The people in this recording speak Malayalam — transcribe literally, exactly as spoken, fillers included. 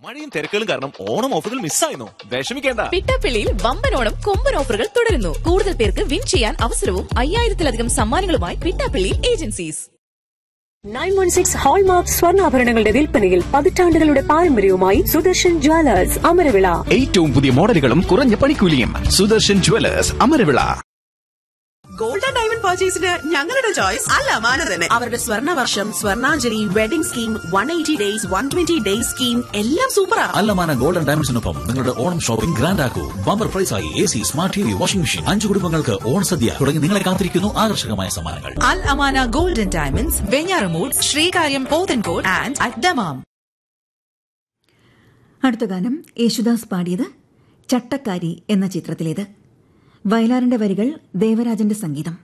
മഴയും തിരക്കുകളും കാരണം ഓണം ഓഫറുകൾ മിസ്സായിരുന്നു. വിഷമിക്കേണ്ട. പിട്ടാപ്പിള്ളിയിൽ വമ്പൻ ഓണം കൊമ്പൻ ഓഫറുകൾ തുടരുന്നു. കൂടുതൽ പേർക്ക് വിൻ ചെയ്യാൻ അവസരവും അയ്യായിരത്തിലധികം സമ്മാനങ്ങളുമായി Pittappilly agencies. Nine one six hallmark സ്വർണ്ണാഭരണങ്ങളുടെ വിൽപ്പനയിൽ പതിറ്റാണ്ടുകളുടെ പാരമ്പര്യവുമായി സുദർശൻ ജ്വല്ലേഴ്സ് അമരവിള. ഏറ്റവും പുതിയ മോഡലുകളും കുറഞ്ഞ പണിക്കൂലിയും. Sudarshan Jewellers Amaravila. Gold and diamond പർച്ചേസിന് ഞങ്ങളുടെ ചോയ്സ് അൽ അമാന തന്നെ. അവരുടെ സ്വർണ്ണ വർഷം, Swarnanjali, wedding scheme, one eighty days, one twenty days scheme എല്ലാം സൂപ്പറാ. അൽ അമാന ഗോൾഡ് ആൻഡ് ഡയമണ്ട്സിനൊപ്പം നിങ്ങളുടെ Onam shopping grand ആക്കൂ. Bumper പ്രൈസായി A C, smart T V, washing machine, അഞ്ചു കുടുംബങ്ങൾക്ക് ഓൺ സദ്യ തുടങ്ങി നിങ്ങളെ കാത്തിരിക്കുന്നു ആകർഷകമായ സമ്മാനങ്ങൾ. അൽ Amana gold and diamonds, Venjaramoodu, Sreekaryam, Pothencode and at Dammam. അടുത്ത ഗാനം യേശുദാസ് പാടിയത് ചട്ടക്കാരി എന്ന ചിത്രത്തിലേത്. വയലാറിന്റെ വരികൾ, ദേവരാജന്റെ സംഗീതം.